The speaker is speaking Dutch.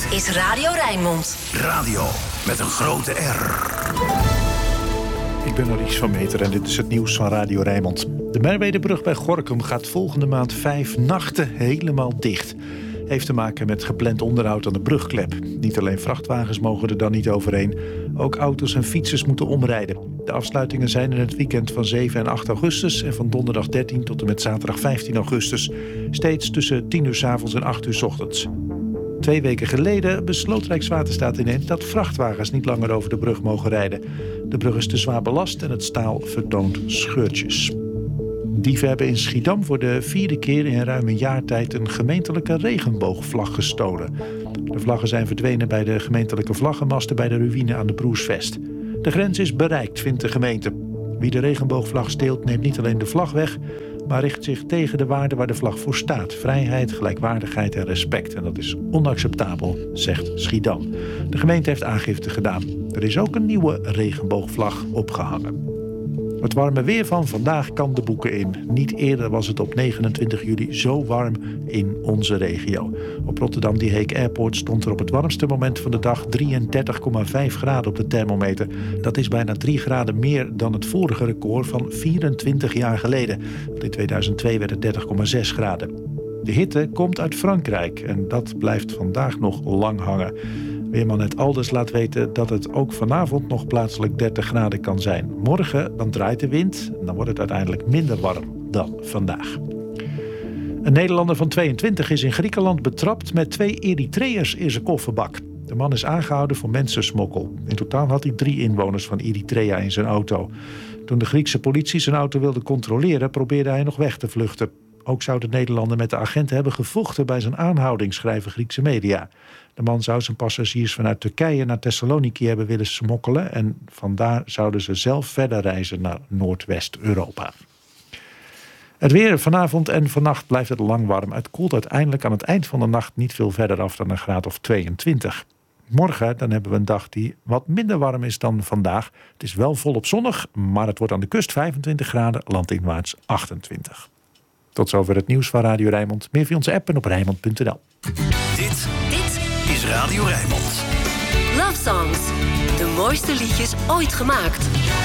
Dit is Radio Rijnmond. Radio met een grote R. Ik ben Maurice van Meter en dit is het nieuws van Radio Rijnmond. De Merwedebrug bij Gorinchem gaat volgende maand 5 nachten helemaal dicht. Heeft te maken met gepland onderhoud aan de brugklep. Niet alleen vrachtwagens mogen er dan niet overheen. Ook auto's en fietsers moeten omrijden. De afsluitingen zijn in het weekend van 7 en 8 augustus... en van donderdag 13 tot en met zaterdag 15 augustus. Steeds tussen 10 uur 's avonds en 8 uur 's ochtends. 2 weken geleden besloot Rijkswaterstaat ineens dat vrachtwagens niet langer over de brug mogen rijden. De brug is te zwaar belast en het staal vertoont scheurtjes. Dieven hebben in Schiedam voor de 4e keer in ruim een jaar tijd een gemeentelijke regenboogvlag gestolen. De vlaggen zijn verdwenen bij de gemeentelijke vlaggenmasten bij de ruïne aan de Broersvest. De grens is bereikt, vindt de gemeente. Wie de regenboogvlag steelt neemt niet alleen de vlag weg, maar richt zich tegen de waarden waar de vlag voor staat. Vrijheid, gelijkwaardigheid en respect. En dat is onacceptabel, zegt Schiedam. De gemeente heeft aangifte gedaan. Er is ook een nieuwe regenboogvlag opgehangen. Het warme weer van vandaag kan de boeken in. Niet eerder was het op 29 juli zo warm in onze regio. Op Rotterdam Die Heek Airport stond er op het warmste moment van de dag 33,5 graden op de thermometer. Dat is bijna 3 graden meer dan het vorige record van 24 jaar geleden. In 2002 werd het 30,6 graden. De hitte komt uit Frankrijk en dat blijft vandaag nog lang hangen. Weerman Het Alders laat weten dat het ook vanavond nog plaatselijk 30 graden kan zijn. Morgen dan draait de wind en dan wordt het uiteindelijk minder warm dan vandaag. Een Nederlander van 22 is in Griekenland betrapt met 2 Eritreërs in zijn kofferbak. De man is aangehouden voor mensensmokkel. In totaal had hij 3 inwoners van Eritrea in zijn auto. Toen de Griekse politie zijn auto wilde controleren, probeerde hij nog weg te vluchten. Ook zou de Nederlander met de agenten hebben gevochten bij zijn aanhouding, schrijven Griekse media. De man zou zijn passagiers vanuit Turkije naar Thessaloniki hebben willen smokkelen en vandaar zouden ze zelf verder reizen naar Noordwest-Europa. Het weer vanavond en vannacht blijft het lang warm. Het koelt uiteindelijk aan het eind van de nacht niet veel verder af dan een graad of 22. Morgen dan hebben we een dag die wat minder warm is dan vandaag. Het is wel volop zonnig, maar het wordt aan de kust 25 graden, landinwaarts 28. Tot zover het nieuws van Radio Rijnmond. Meer via onze app en op Rijnmond.nl. Dit is Radio Rijnmond. Love Songs. De mooiste liedjes ooit gemaakt.